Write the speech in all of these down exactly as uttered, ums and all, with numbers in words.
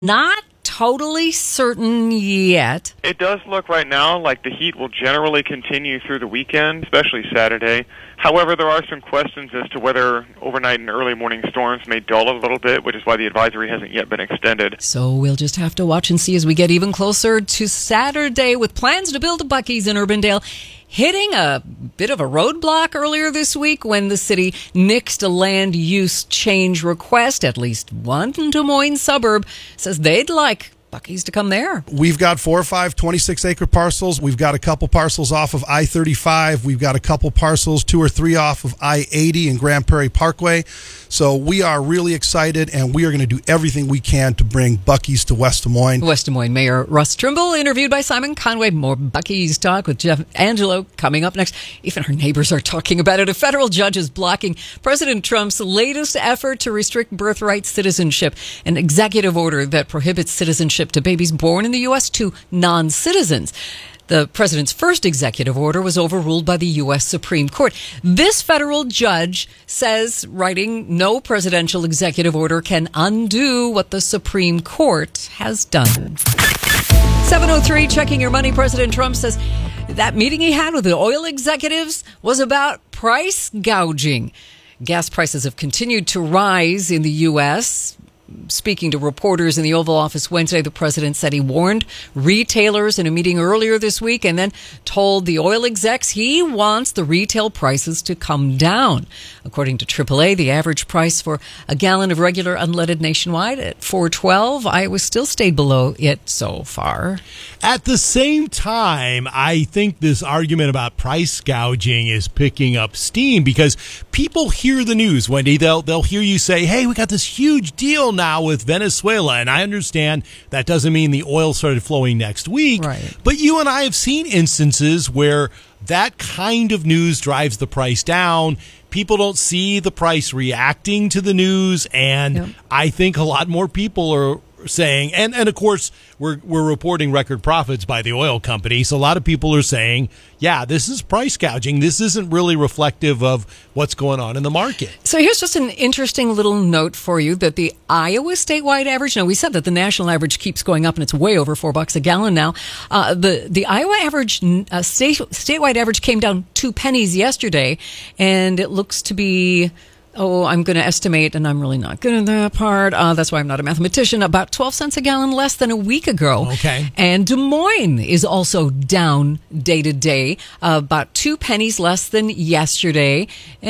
Not totally certain yet. It does look right now like the heat will generally continue through the weekend, especially Saturday. However, there are some questions as to whether overnight and early morning storms may dull a little bit, which is why the advisory hasn't yet been extended. So we'll just have to watch and see as we get even closer to Saturday, with plans to build a Buc-ee's in Urbandale hitting a bit of a roadblock earlier this week when the city nixed a land use change request. At least one Des Moines suburb says they'd like Buc-ee's to come there. We've got four or five twenty-six acre parcels. We've got a couple parcels off of I thirty-five. We've got a couple parcels, two or three off of I eighty and Grand Prairie Parkway. So we are really excited, and we are going to do everything we can to bring Buc-ee's to West Des Moines. West Des Moines Mayor Russ Trimble, interviewed by Simon Conway. More Buc-ee's talk with Jeff Angelo coming up next. Even our neighbors are talking about it. A federal judge is blocking President Trump's latest effort to restrict birthright citizenship, an executive order that prohibits citizenship to babies born in the U S to non-citizens. The president's first executive order was overruled by the U S Supreme Court. This federal judge says, writing, no presidential executive order can undo what the Supreme Court has done. seven oh three, checking your money. President Trump says that meeting he had with the oil executives was about price gouging. Gas prices have continued to rise in the U S Speaking to reporters in the Oval Office Wednesday, the president said he warned retailers in a meeting earlier this week and then told the oil execs he wants the retail prices to come down. According to triple A, the average price for a gallon of regular unleaded nationwide at four twelve. Iowa still stayed below it so far. At the same time, I think this argument about price gouging is picking up steam because people hear the news, Wendy. They'll, they'll hear you say, hey, we got this huge deal now now with Venezuela, and I understand that doesn't mean the oil started flowing next week, right. But you and I have seen instances where that kind of news drives the price down. People don't see the price reacting to the news, and yep. I think a lot more people are saying, and, and of course, we're we're reporting record profits by the oil company, so a lot of people are saying, yeah, this is price gouging. This isn't really reflective of what's going on in the market. So here's just an interesting little note for you that the Iowa statewide average, now we said that the national average keeps going up and it's way over four bucks a gallon now. Uh, the, the Iowa average, uh, state, statewide average came down two pennies yesterday, and it looks to be... Oh, I'm going to estimate, and I'm really not good at that part. Uh, that's why I'm not a mathematician. About twelve cents a gallon less than a week ago. Okay. And Des Moines is also down day to day, uh, about two pennies less than yesterday,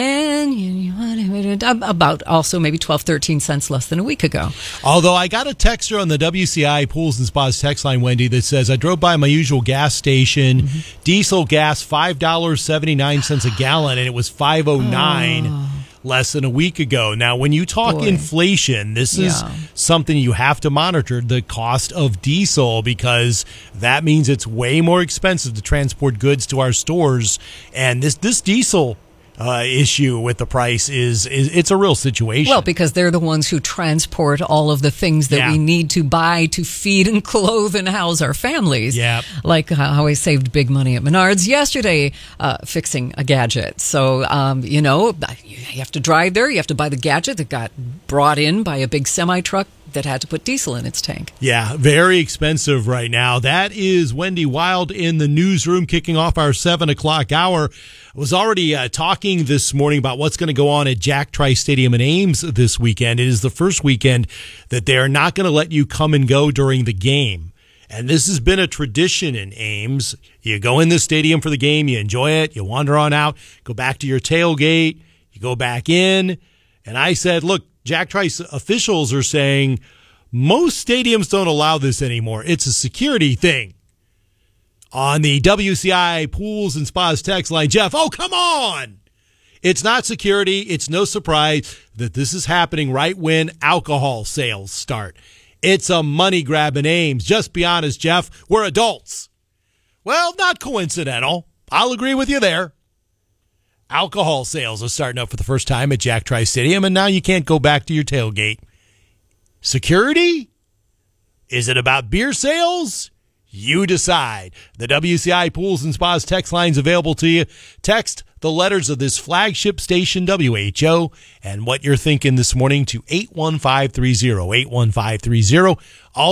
and about also maybe twelve, thirteen cents less than a week ago. Although I got a texter on the W C I Pools and Spas text line, Wendy, that says, I drove by my usual gas station, mm-hmm. diesel gas, five dollars and seventy-nine cents a gallon, and it was five oh nine. Oh. Less than a week ago. Now, when you talk Boy. inflation, this is yeah. something you have to monitor, the cost of diesel, because that means it's way more expensive to transport goods to our stores. And this this diesel uh, issue with the price is, is it's a real situation. Well, because they're the ones who transport all of the things that yeah. we need to buy to feed and clothe and house our families. Yeah. Like how I saved big money at Menards yesterday uh, fixing a gadget. So, um, you know, you have to drive there. You have to buy the gadget that got brought in by a big semi-truck that had to put diesel in its tank. Yeah, very expensive right now. That is Wendy Wild in the newsroom, kicking off our seven o'clock hour. I was already uh, talking this morning about what's going to go on at Jack Trice Stadium in Ames this weekend. It is the first weekend that they're not going to let you come and go during the game. And this has been a tradition in Ames. You go in the stadium for the game, you enjoy it, you wander on out, go back to your tailgate, you go back in. And I said, look, Jack Trice officials are saying most stadiums don't allow this anymore. It's a security thing. On the W C I Pools and Spas text line, Jeff, oh, come on. It's not security. It's no surprise that this is happening right when alcohol sales start. It's a money grab in Ames. Just be honest, Jeff, we're adults. Well, not coincidental. I'll agree with you there. Alcohol sales are starting up for the first time at Jack Trice Stadium, and now you can't go back to your tailgate. Security? Is it about beer sales? You decide. The W C I Pools and Spas text line's available to you. Text the letters of this flagship station, W H O, and what you're thinking this morning to eight one five three zero, eight one five three zero. All